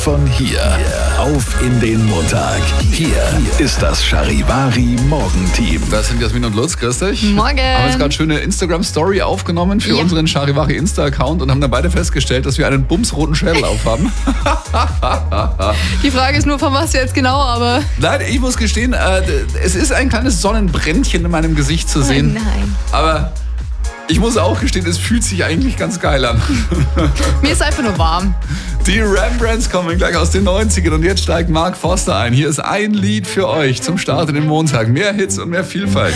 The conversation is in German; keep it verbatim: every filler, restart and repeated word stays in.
von hier auf in den Montag. Hier ist das Charivari Morgenteam. Das sind Jasmin und Lutz, grüß dich. Morgen. Haben jetzt gerade schöne Instagram-Story aufgenommen für Ja. unseren Charivari Insta-Account und haben dann beide festgestellt, dass wir einen bumsroten Schädel aufhaben. Die Frage ist nur, von was jetzt genau, aber... Nein, ich muss gestehen, äh, es ist ein kleines Sonnenbrändchen in meinem Gesicht zu sehen. Nein. Aber ich muss auch gestehen, es fühlt sich eigentlich ganz geil an. Mir ist einfach nur warm. Die Rembrandts kommen gleich aus den neunzigern und jetzt steigt Mark Foster ein. Hier ist ein Lied für euch zum Start in den Montag. Mehr Hits und mehr Vielfalt.